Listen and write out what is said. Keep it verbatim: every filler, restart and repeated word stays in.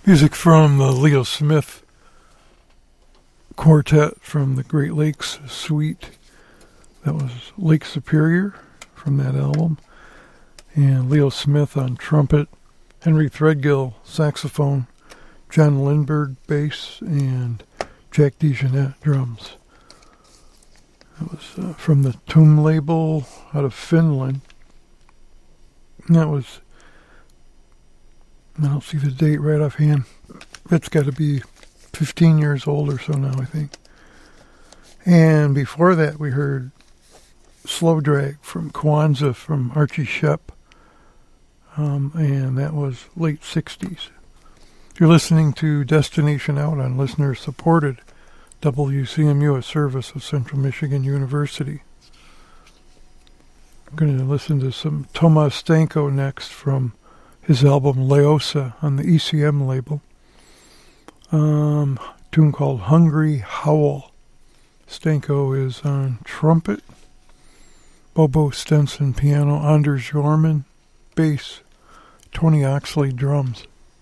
Music from the Leo Smith Quartet from the Great Lakes Suite. That was Lake Superior from that album. And Leo Smith on trumpet, Henry Threadgill saxophone, John Lindberg bass, and Jack DeJohnette drums. That was uh, from the Tomb label out of Finland. And that was, I don't see the date right offhand. That's got to be fifteen years old or so now, I think. And before that, we heard Slow Drag from Kwanzaa from Archie Shepp. Um, and that was late sixties. You're listening to Destination Out on listener-supported W C M U, a service of Central Michigan University. I'm going to listen to some Tomas Stanko next from his album Leosa on the E C M label. Um, a tune called Hungry Howl. Stanko is on trumpet, Bobo Stenson piano, Anders Jorman bass, Tony Oxley drums.